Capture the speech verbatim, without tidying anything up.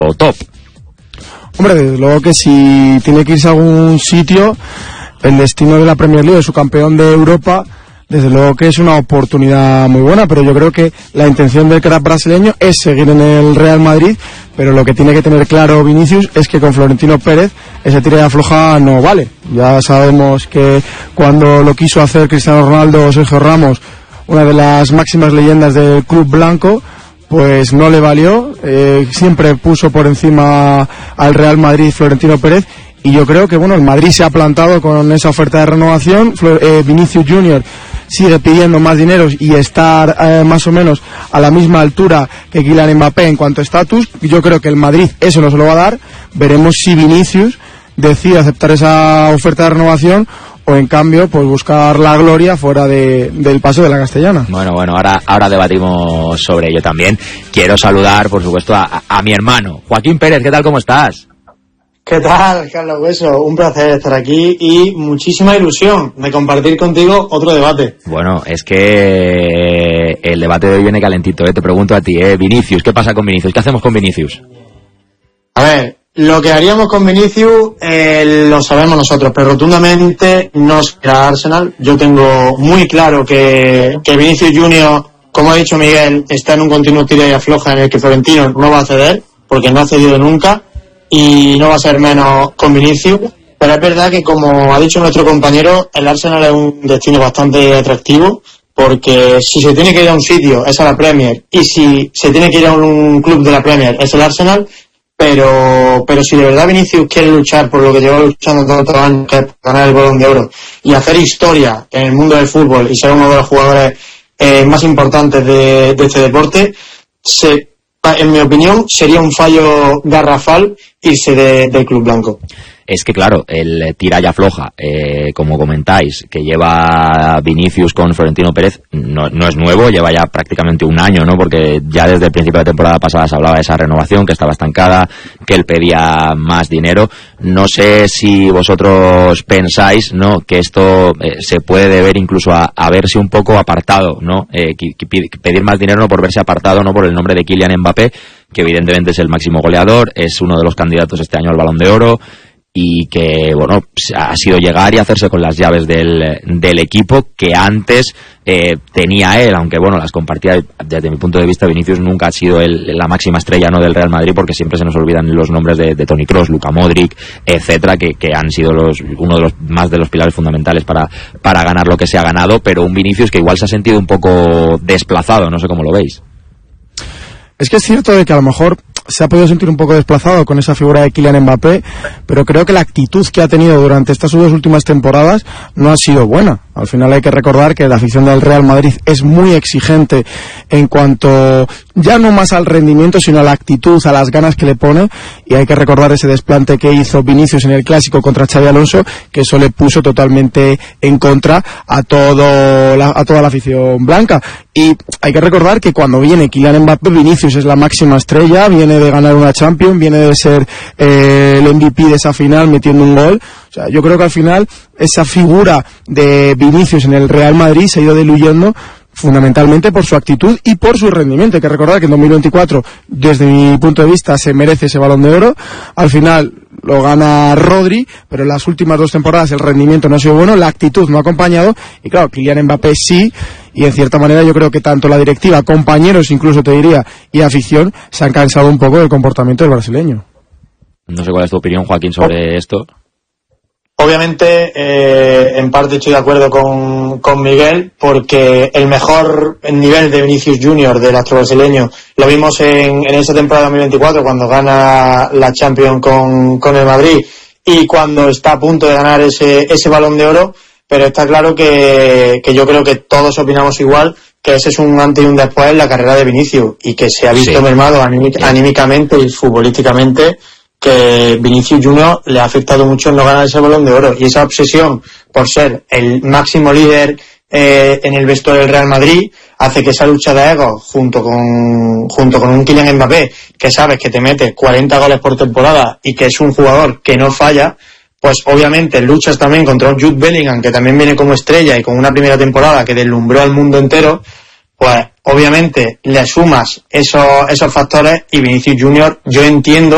top. Hombre, desde luego que si tiene que irse a algún sitio, el destino de la Premier League, de su campeón de Europa, desde luego que es una oportunidad muy buena, pero yo creo que la intención del crack brasileño es seguir en el Real Madrid, pero lo que tiene que tener claro Vinicius es que con Florentino Pérez ese tira y afloja no vale. Ya sabemos que cuando lo quiso hacer Cristiano Ronaldo o Sergio Ramos, una de las máximas leyendas del club blanco, pues no le valió, eh, siempre puso por encima al Real Madrid Florentino Pérez, y yo creo que bueno, el Madrid se ha plantado con esa oferta de renovación. Flor, eh, Vinicius Junior sigue pidiendo más dinero y estar eh, más o menos a la misma altura que Kylian Mbappé en cuanto a estatus. Yo creo que el Madrid eso no se lo va a dar. Veremos si Vinicius decide aceptar esa oferta de renovación o en cambio pues buscar la gloria fuera de, del paso de la Castellana. Bueno, bueno, ahora, ahora debatimos sobre ello también. Quiero saludar, por supuesto, a, a, a mi hermano, Joaquín Pérez. ¿Qué tal, cómo estás? ¿Qué tal, Carlos Hueso? Un placer estar aquí y muchísima ilusión de compartir contigo otro debate. Bueno, es que el debate de hoy viene calentito, ¿eh? Te pregunto a ti, ¿eh? Vinicius, ¿qué pasa con Vinicius? ¿Qué hacemos con Vinicius? A ver, lo que haríamos con Vinicius eh, lo sabemos nosotros, pero rotundamente no será Arsenal. Yo tengo muy claro que, que Vinicius Junior, como ha dicho Miguel, está en un continuo tira y afloja en el que Florentino no va a ceder, porque no ha cedido nunca. Y no va a ser menos con Vinicius, pero es verdad que, como ha dicho nuestro compañero, el Arsenal es un destino bastante atractivo, porque si se tiene que ir a un sitio es a la Premier, y si se tiene que ir a un club de la Premier es el Arsenal, pero pero si de verdad Vinicius quiere luchar por lo que lleva luchando tantos años, que es ganar el Balón de Oro y hacer historia en el mundo del fútbol y ser uno de los jugadores eh, más importantes de, de este deporte, se en mi opinión, sería un fallo garrafal irse de, del club blanco. Es que claro, el tira y afloja, eh, como comentáis, que lleva Vinicius con Florentino Pérez, no, no es nuevo, lleva ya prácticamente un año, ¿no? Porque ya desde el principio de la temporada pasada se hablaba de esa renovación, que estaba estancada, que él pedía más dinero. No sé si vosotros pensáis, ¿no?, que esto eh, se puede deber incluso a, a verse un poco apartado, ¿no? Eh, que, que pedir más dinero no por verse apartado, no por el nombre de Kylian Mbappé, que evidentemente es el máximo goleador, es uno de los candidatos este año al Balón de Oro, y que, bueno, ha sido llegar y hacerse con las llaves del, del equipo que antes eh, tenía él, aunque, bueno, las compartía. Desde mi punto de vista, Vinicius nunca ha sido el, la máxima estrella, ¿no?, del Real Madrid, porque siempre se nos olvidan los nombres de, de Toni Kroos, Luka Modric, etcétera, que, que han sido los uno de los más de los pilares fundamentales para, para ganar lo que se ha ganado, pero un Vinicius que igual se ha sentido un poco desplazado, no sé cómo lo veis. Es que es cierto de que a lo mejor se ha podido sentir un poco desplazado con esa figura de Kylian Mbappé, pero creo que la actitud que ha tenido durante estas dos últimas temporadas no ha sido buena. Al final hay que recordar que la afición del Real Madrid es muy exigente en cuanto ya no más al rendimiento, sino a la actitud, a las ganas que le pone, y hay que recordar ese desplante que hizo Vinicius en el Clásico contra Xabi Alonso, que eso le puso totalmente en contra a todo la, a toda la afición blanca. Y hay que recordar que cuando viene Kylian Mbappé, Vinicius es la máxima estrella, viene de ganar una Champions, viene de ser eh, el M V P de esa final metiendo un gol. O sea, yo creo que al final esa figura de Vinicius en el Real Madrid se ha ido diluyendo fundamentalmente por su actitud y por su rendimiento. Hay que recordar que en dos mil veinticuatro, desde mi punto de vista, se merece ese Balón de Oro. Al final lo gana Rodri, pero en las últimas dos temporadas el rendimiento no ha sido bueno, la actitud no ha acompañado, y claro, Kylian Mbappé sí, y en cierta manera yo creo que tanto la directiva, compañeros incluso te diría, y afición, se han cansado un poco del comportamiento del brasileño. No sé cuál es tu opinión, Joaquín, sobre esto. Obviamente, eh, en parte estoy de acuerdo con, con Miguel, porque el mejor nivel de Vinicius Junior del astro brasileño lo vimos en, en esa temporada dos mil veinticuatro, cuando gana la Champions con, con el Madrid, y cuando está a punto de ganar ese, ese Balón de Oro. Pero está claro que, que yo creo que todos opinamos igual, que ese es un antes y un después en la carrera de Vinicius, y que se ha visto sí. mermado anímic, anímicamente y futbolísticamente, que Vinicius Junior le ha afectado mucho en no ganar ese Balón de Oro, y esa obsesión por ser el máximo líder eh, en el vestuario del Real Madrid hace que esa lucha de egos junto con junto con un Kylian Mbappé, que sabes que te mete cuarenta goles por temporada y que es un jugador que no falla, pues obviamente luchas también contra un Jude Bellingham, que también viene como estrella y con una primera temporada que deslumbró al mundo entero, pues obviamente le sumas esos esos factores, y Vinicius Junior, yo entiendo